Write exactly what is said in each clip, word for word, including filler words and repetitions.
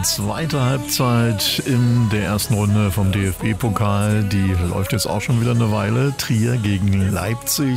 Zweite Halbzeit in der ersten Runde vom D F B-Pokal. Die läuft jetzt auch schon wieder eine Weile. Trier gegen Leipzig.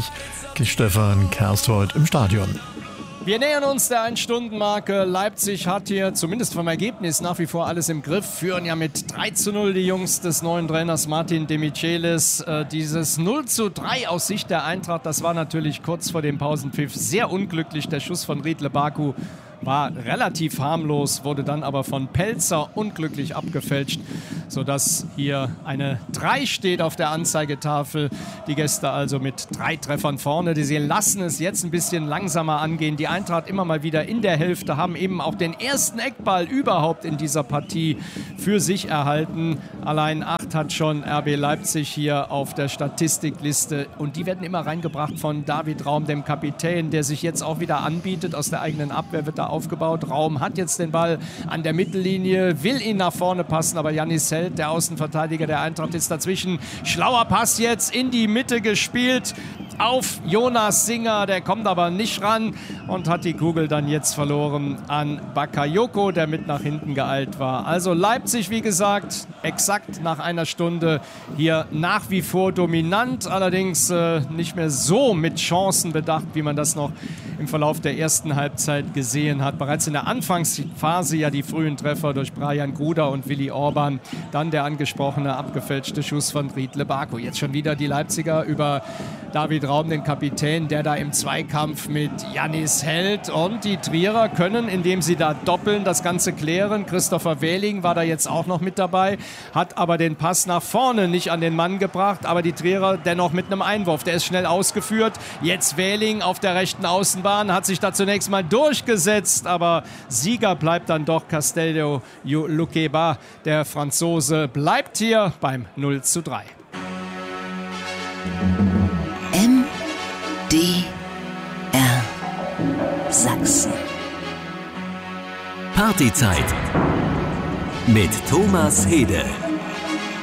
Stefan Kerstheuth im Stadion. Wir nähern uns der Ein-Stunden-Marke. Leipzig hat hier zumindest vom Ergebnis nach wie vor alles im Griff. Führen ja mit drei zu null die Jungs des neuen Trainers Martin Demichelis. Äh, dieses null zu drei aus Sicht der Eintracht, das war natürlich kurz vor dem Pausenpfiff sehr unglücklich. Der Schuss von Riedle Baku war relativ harmlos, wurde dann aber von Pelzer unglücklich abgefälscht, sodass hier eine drei steht auf der Anzeigetafel. Die Gäste also mit drei Treffern vorne. Sie lassen es jetzt ein bisschen langsamer angehen. Die Eintracht immer mal wieder in der Hälfte, haben eben auch den ersten Eckball überhaupt in dieser Partie für sich erhalten. Allein acht hat schon R B Leipzig hier auf der Statistikliste und die werden immer reingebracht von David Raum, dem Kapitän, der sich jetzt auch wieder anbietet. Aus der eigenen Abwehr wird da aufgebaut. Raum hat jetzt den Ball an der Mittellinie, will ihn nach vorne passen, aber Janis Held, der Außenverteidiger der Eintracht, ist dazwischen. Schlauer Pass jetzt in die Mitte gespielt auf Jonas Singer, der kommt aber nicht ran und hat die Kugel dann jetzt verloren an Bakayoko, der mit nach hinten geeilt war. Also Leipzig, wie gesagt, exakt nach einer Stunde hier nach wie vor dominant, allerdings äh, nicht mehr so mit Chancen bedacht, wie man das noch im Verlauf der ersten Halbzeit gesehen hat. Bereits in der Anfangsphase ja die frühen Treffer durch Brian Gruder und Willi Orban, dann der angesprochene abgefälschte Schuss von Riedle Baku. Jetzt schon wieder die Leipziger über David Raum, den Kapitän, der da im Zweikampf mit Janis Held, und die Trierer können, indem sie da doppeln, das Ganze klären. Christopher Wehling war da jetzt auch noch mit dabei, hat aber den Pass nach vorne nicht an den Mann gebracht, aber die Trierer dennoch mit einem Einwurf. Der ist schnell ausgeführt. Jetzt Wehling auf der rechten Außenbahn, hat sich da zunächst mal durchgesetzt, aber Sieger bleibt dann doch Castello Luqueba. Der Franzose bleibt hier beim null zu drei. M D R Sachsen. Partyzeit mit Thomas Hede.